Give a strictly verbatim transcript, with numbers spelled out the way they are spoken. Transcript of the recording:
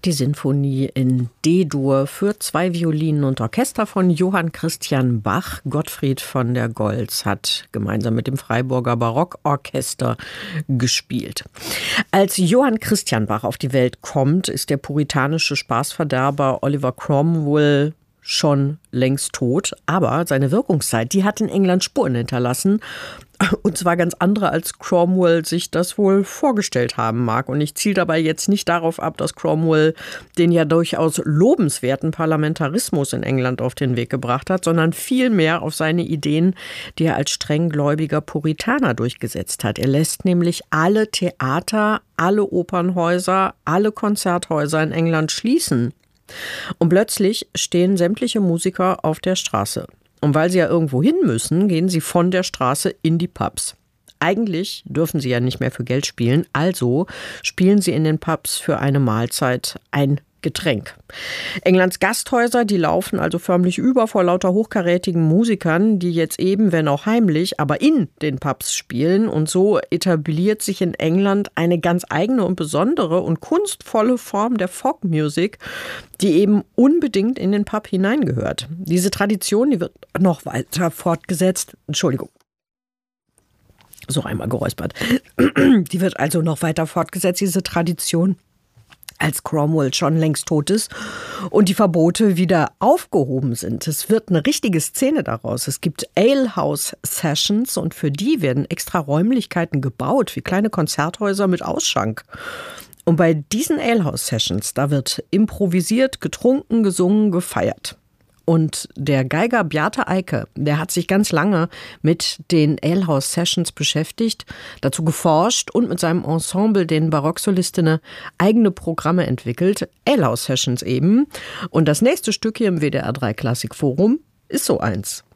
Die Sinfonie in D-Dur für zwei Violinen und Orchester von Johann Christian Bach. Gottfried von der Goltz hat gemeinsam mit dem Freiburger Barockorchester gespielt. Als Johann Christian Bach auf die Welt kommt, ist der puritanische Spaßverderber Oliver Cromwell schon längst tot. Aber seine Wirkungszeit, die hat in England Spuren hinterlassen. Und zwar ganz andere, als Cromwell sich das wohl vorgestellt haben mag. Und ich ziele dabei jetzt nicht darauf ab, dass Cromwell den ja durchaus lobenswerten Parlamentarismus in England auf den Weg gebracht hat, sondern vielmehr auf seine Ideen, die er als strenggläubiger Puritaner durchgesetzt hat. Er lässt nämlich alle Theater, alle Opernhäuser, alle Konzerthäuser in England schließen. Und plötzlich stehen sämtliche Musiker auf der Straße. Und weil sie ja irgendwo hin müssen, gehen sie von der Straße in die Pubs. Eigentlich dürfen sie ja nicht mehr für Geld spielen, also spielen sie in den Pubs für eine Mahlzeit ein Getränk. Englands Gasthäuser, die laufen also förmlich über vor lauter hochkarätigen Musikern, die jetzt eben, wenn auch heimlich, aber in den Pubs spielen. Und so etabliert sich in England eine ganz eigene und besondere und kunstvolle Form der Folkmusik, die eben unbedingt in den Pub hineingehört. Diese Tradition, die wird noch weiter fortgesetzt. Entschuldigung. So einmal geräuspert. Die wird also noch weiter fortgesetzt, diese Tradition, als Cromwell schon längst tot ist und die Verbote wieder aufgehoben sind. Es wird eine richtige Szene daraus. Es gibt Alehouse-Sessions und für die werden extra Räumlichkeiten gebaut, wie kleine Konzerthäuser mit Ausschank. Und bei diesen Alehouse-Sessions, da wird improvisiert, getrunken, gesungen, gefeiert. Und der Geiger Bjarte Eike, der hat sich ganz lange mit den Alehouse-Sessions beschäftigt, dazu geforscht und mit seinem Ensemble, den Barocksolistinnen, eigene Programme entwickelt. Alehouse-Sessions eben. Und das nächste Stück hier im W D R drei Klassikforum ist so eins.